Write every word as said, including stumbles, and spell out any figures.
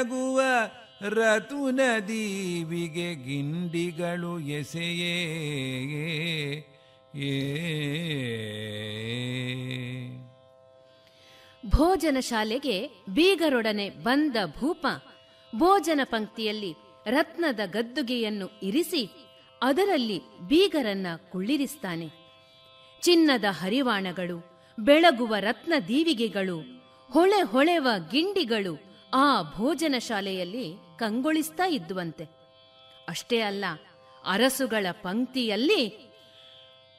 ಗುವ ರತುನ ದೀವಿಗೆ ಗಿಂಡಿಗಳು ಎಸೆಯೇ ಏ. ಭೋಜನ ಶಾಲೆಗೆ ಬೀಗರೊಡನೆ ಬಂದ ಭೂಪ ಭೋಜನ ಪಂಕ್ತಿಯಲ್ಲಿ ರತ್ನದ ಗದ್ದುಗೆಯನ್ನು ಇರಿಸಿ ಅದರಲ್ಲಿ ಬೀಗರನ್ನ ಕುಳ್ಳಿರಿಸ್ತಾನೆ. ಚಿನ್ನದ ಹರಿವಾಣಗಳು, ಬೆಳಗುವ ರತ್ನ ದೀವಿಗೆಗಳು, ಹೊಳೆ ಹೊಳೆವ ಗಿಂಡಿಗಳು ಆ ಭೋಜನ ಶಾಲೆಯಲ್ಲಿ ಕಂಗೊಳಿಸ್ತಾ ಇದ್ದುವಂತೆ. ಅಷ್ಟೇ ಅಲ್ಲ, ಅರಸುಗಳ ಪಂಕ್ತಿಯಲ್ಲಿ